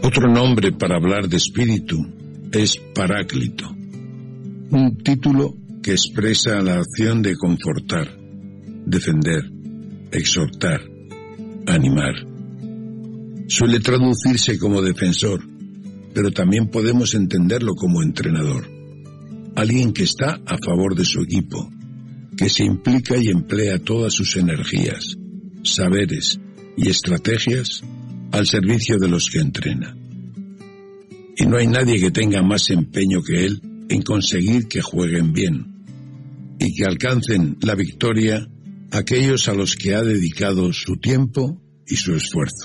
Otro nombre para hablar de espíritu es Paráclito, un título que expresa la acción de confortar, defender, exhortar, animar. Suele traducirse como defensor, pero también podemos entenderlo como entrenador, alguien que está a favor de su equipo, que se implica y emplea todas sus energías, saberes y estrategias al servicio de los que entrena. Y no hay nadie que tenga más empeño que él en conseguir que jueguen bien y que alcancen la victoria aquellos a los que ha dedicado su tiempo y su esfuerzo.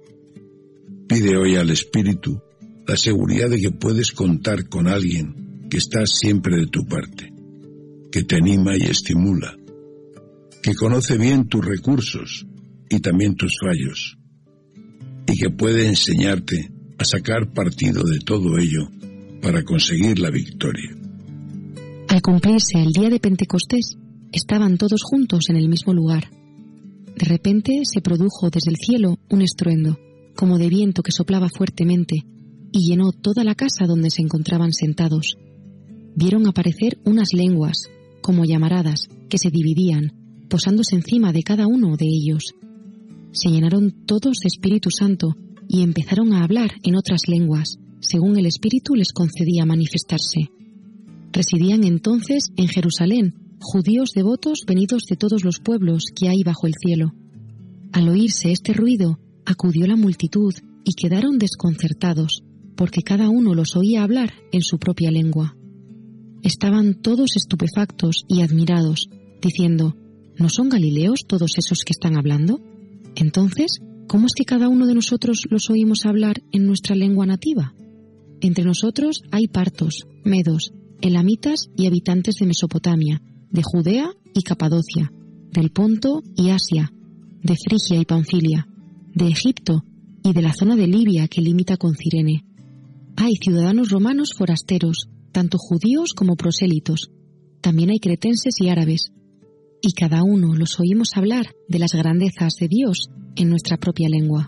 Pide hoy al Espíritu la seguridad de que puedes contar con alguien que está siempre de tu parte, que te anima y estimula, que conoce bien tus recursos y también tus fallos, y que puede enseñarte a sacar partido de todo ello para conseguir la victoria. Al cumplirse el día de Pentecostés, estaban todos juntos en el mismo lugar. De repente se produjo desde el cielo un estruendo, como de viento que soplaba fuertemente, y llenó toda la casa donde se encontraban sentados. Vieron aparecer unas lenguas, como llamaradas, que se dividían, posándose encima de cada uno de ellos. Se llenaron todos de Espíritu Santo y empezaron a hablar en otras lenguas, según el Espíritu les concedía manifestarse. Residían entonces en Jerusalén judíos devotos venidos de todos los pueblos que hay bajo el cielo. Al oírse este ruido, acudió la multitud y quedaron desconcertados, porque cada uno los oía hablar en su propia lengua. Estaban todos estupefactos y admirados, diciendo: ¿no son galileos todos esos que están hablando? Entonces, ¿cómo es que cada uno de nosotros los oímos hablar en nuestra lengua nativa? Entre nosotros hay partos, medos, elamitas y habitantes de Mesopotamia, de Judea y Capadocia, del Ponto y Asia, de Frigia y Panfilia, de Egipto y de la zona de Libia que limita con Cirene. Hay ciudadanos romanos forasteros, tanto judíos como prosélitos. También hay cretenses y árabes. Y cada uno los oímos hablar de las grandezas de Dios en nuestra propia lengua.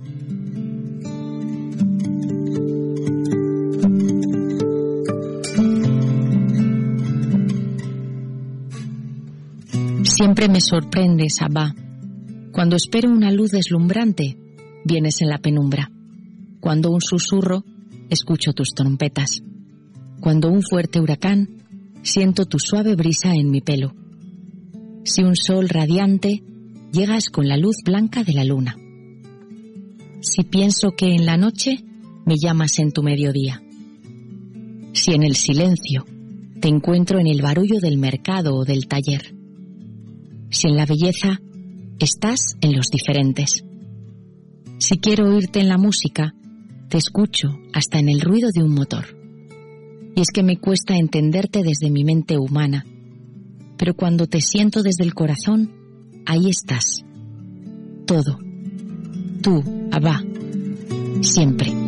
Siempre me sorprendes, Abba. Cuando espero una luz deslumbrante, vienes en la penumbra. Cuando un susurro, escucho tus trompetas. Cuando un fuerte huracán, siento tu suave brisa en mi pelo. Si un sol radiante, llegas con la luz blanca de la luna. Si pienso que en la noche, me llamas en tu mediodía. Si en el silencio, te encuentro en el barullo del mercado o del taller. Si en la belleza, estás en los diferentes. Si quiero oírte en la música, te escucho hasta en el ruido de un motor. Y es que me cuesta entenderte desde mi mente humana, pero cuando te siento desde el corazón, ahí estás. Todo. Tú, Abba. Siempre.